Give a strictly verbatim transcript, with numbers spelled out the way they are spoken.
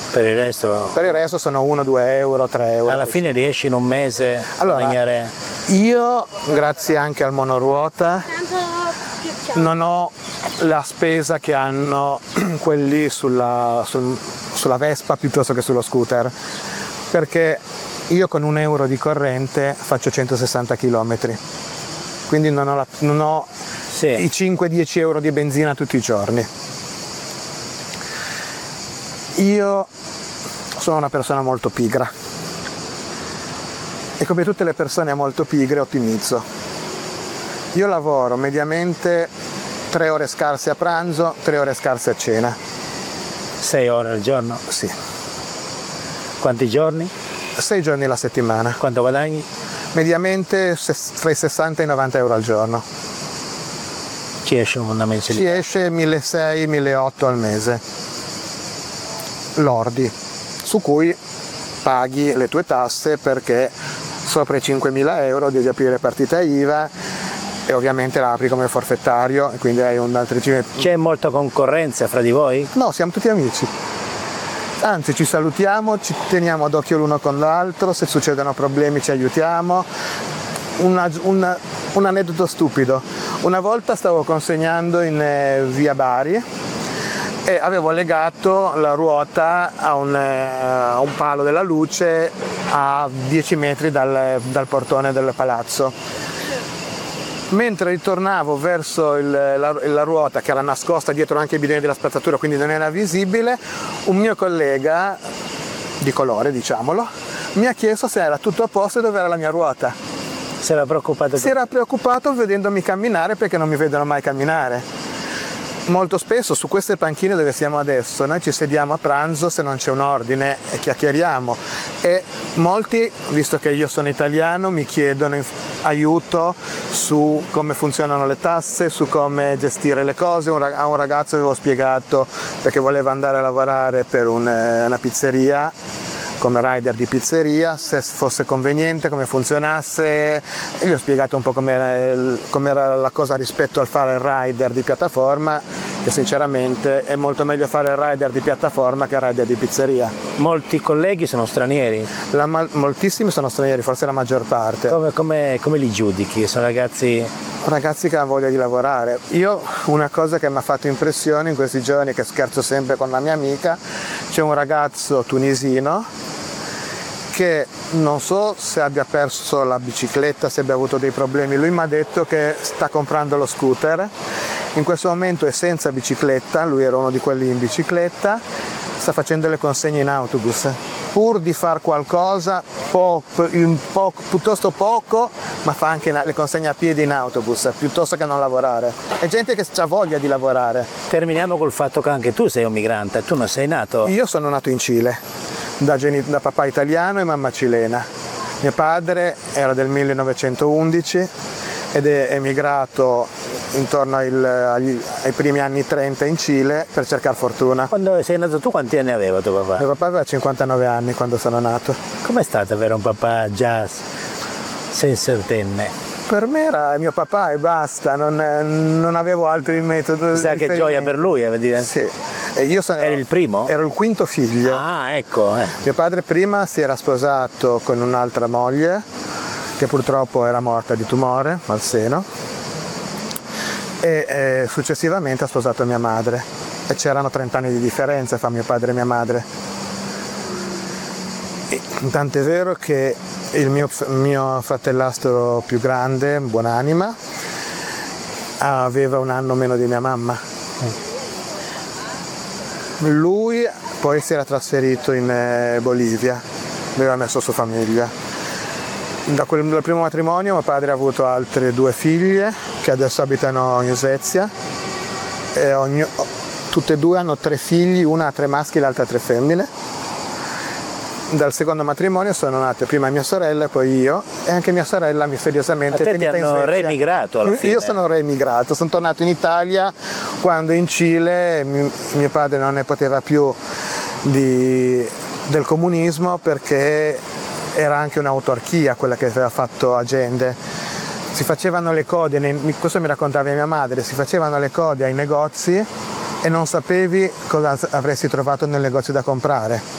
Per il resto? Per il resto sono uno, due euro, tre euro. Alla fine riesci in un mese allora, a mangiare? Io, grazie anche al monoruota, non ho la spesa che hanno quelli sulla, sul, sulla Vespa piuttosto che sullo scooter, perché io con un euro di corrente faccio centosessanta chilometri, quindi non ho, la, non ho sì. i cinque dieci euro di benzina tutti i giorni. Io sono una persona molto pigra e come tutte le persone molto pigre ottimizzo. Io lavoro mediamente tre ore scarse a pranzo, tre ore scarse a cena. Sei ore al giorno? Sì. Quanti giorni? Sei giorni alla settimana. Quanto guadagni? Mediamente tra i sessanta e i novanta euro al giorno. Ci esce una mensilità? Ci esce milleseicento milleottocento al mese, lordi, su cui paghi le tue tasse perché sopra i cinquemila euro devi aprire partita I V A e ovviamente la apri come forfettario e quindi hai un altro regime. C'è molta concorrenza fra di voi? No, siamo tutti amici. Anzi, ci salutiamo, ci teniamo d'occhio l'uno con l'altro, se succedono problemi ci aiutiamo. Una, una, un aneddoto stupido. Una volta stavo consegnando in eh, via Bari e avevo legato la ruota a un, eh, a un palo della luce a dieci metri dal, dal portone del palazzo. Mentre ritornavo verso il, la, la ruota, che era nascosta dietro anche i bidoni della spazzatura, quindi non era visibile, un mio collega, di colore diciamolo, mi ha chiesto se era tutto a posto e dove era la mia ruota. Si era preoccupato? Si era preoccupato vedendomi camminare perché non mi vedono mai camminare. Molto spesso su queste panchine dove siamo adesso noi ci sediamo a pranzo se non c'è un ordine e chiacchieriamo e molti, visto che io sono italiano, mi chiedono aiuto su come funzionano le tasse, su come gestire le cose. A un ragazzo avevo spiegato perché voleva andare a lavorare per un, una pizzeria come rider di pizzeria, se fosse conveniente, come funzionasse, e gli ho spiegato un po' com'era la cosa rispetto al fare il rider di piattaforma, che sinceramente è molto meglio fare il rider di piattaforma che il rider di pizzeria. Molti colleghi sono stranieri? La, moltissimi sono stranieri, forse la maggior parte. Come, come, come li giudichi? Sono ragazzi... Ragazzi che hanno voglia di lavorare. Io una cosa che mi ha fatto impressione in questi giorni, che scherzo sempre con la mia amica, c'è un ragazzo tunisino che non so se abbia perso la bicicletta, se abbia avuto dei problemi, lui mi ha detto che sta comprando lo scooter, in questo momento è senza bicicletta, lui era uno di quelli in bicicletta, sta facendo le consegne in autobus, pur di far qualcosa, po, po, piuttosto poco, ma fa anche le consegne a piedi in autobus, piuttosto che non lavorare. È gente che ha voglia di lavorare. Terminiamo col fatto che anche tu sei un migrante, tu non sei nato? Io sono nato in Cile. Da, da papà italiano e mamma cilena. Mio padre era del millenovecentoundici ed è emigrato intorno ai, agli, ai primi anni trenta in Cile per cercare fortuna. Quando sei nato tu quanti anni aveva tuo papà? Mio papà aveva cinquantanove anni quando sono nato. Com'è stato avere un papà già sessantenne? Per me era mio papà e basta, non, non avevo altri metodi. Sai che gioia per lui, a dire? Sì. E io sono, eri il primo? Ero il quinto figlio. Ah, ecco. Eh. Mio padre prima si era sposato con un'altra moglie, che purtroppo era morta di tumore al seno, e eh, successivamente ha sposato mia madre. E c'erano trenta anni di differenza fra mio padre e mia madre. E, tant'è vero che il mio, mio fratellastro più grande, buonanima, aveva un anno meno di mia mamma. Lui poi si era trasferito in Bolivia, aveva messo su famiglia. Da quel, dal primo matrimonio mio padre ha avuto altre due figlie che adesso abitano in Svezia e ogni, tutte e due hanno tre figli, una ha tre maschi e l'altra tre femmine. Dal secondo matrimonio sono nate prima mia sorella e poi io, e anche mia sorella misteriosamente è finita in Svezia. Ma te ti hanno reemigrato alla fine? Io sono reemigrato, sono tornato in Italia quando in Cile mio, mio padre non ne poteva più di, del comunismo, perché era anche un'autarchia quella che aveva fatto Allende. Si facevano le code, nei, questo mi raccontava mia madre, si facevano le code ai negozi e non sapevi cosa avresti trovato nel negozio da comprare.